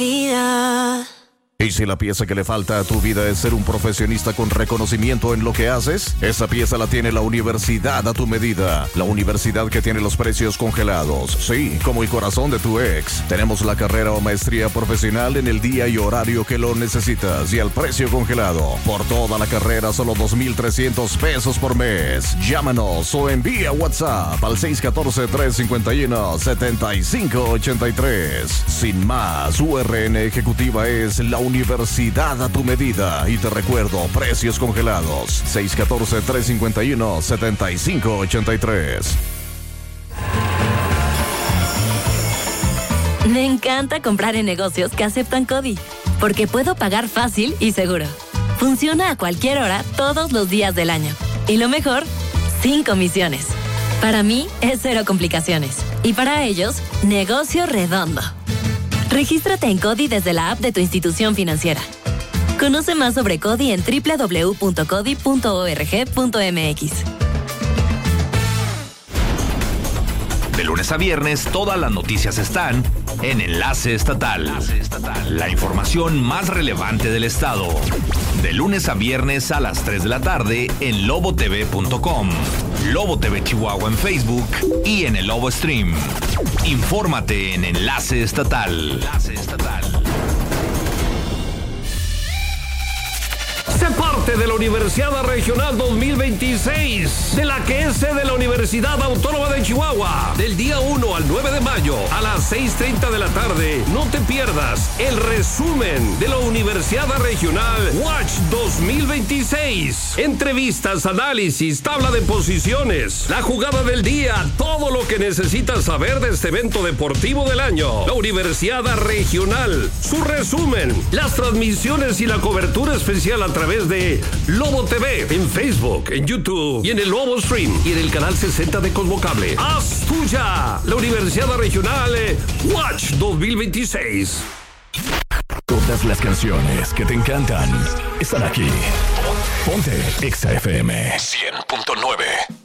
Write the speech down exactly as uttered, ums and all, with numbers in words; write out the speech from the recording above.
Vida. ¿Y si la pieza que le falta a tu vida es ser un profesionista con reconocimiento en lo que haces? Esa pieza la tiene la universidad a tu medida. La universidad que tiene los precios congelados. Sí, como el corazón de tu ex. Tenemos la carrera o maestría profesional en el día y horario que lo necesitas y al precio congelado. Por toda la carrera, solo dos mil trescientos pesos por mes. Llámanos o envía WhatsApp al seis uno cuatro, tres cinco uno, siete cinco ocho tres. Sin más, U R N Ejecutiva es la universidad a tu medida. Y te recuerdo, precios congelados. seis uno cuatro, tres cinco uno, siete cinco ocho tres. Me encanta comprar en negocios que aceptan CODI, porque puedo pagar fácil y seguro. Funciona a cualquier hora, todos los días del año. Y lo mejor, sin comisiones. Para mí, es cero complicaciones. Y para ellos, negocio redondo. Regístrate en CODI desde la app de tu institución financiera. Conoce más sobre CODI en doble u doble u doble u punto codi punto org punto m x. De lunes a viernes, todas las noticias están en Enlace Estatal. La información más relevante del estado. De lunes a viernes a las tres de la tarde en lobo t v punto com, Lobo T V Chihuahua en Facebook y en el Lobo Stream. Infórmate en Enlace Estatal. Enlace Estatal. Sé parte de la Universidad Regional dos mil veintiséis, de la que es sede la Universidad Autónoma de Chihuahua. Del día uno al nueve de mayo a las seis treinta de la tarde, no te pierdas el resumen de la Universidad Regional Watch dos mil veintiséis. Entrevistas, análisis, tabla de posiciones, la jugada del día, todo lo que necesitas saber de este evento deportivo del año. La Universidad Regional, su resumen, las transmisiones y la cobertura especial a través de Lobo T V, en Facebook, en YouTube y en el Lobo Stream y en el canal sesenta de Cosmocable. ¡Haz tuya la Universidad Regional Watch dos mil veintiséis! Todas las canciones que te encantan están aquí. Ponte Exa F M cien punto nueve.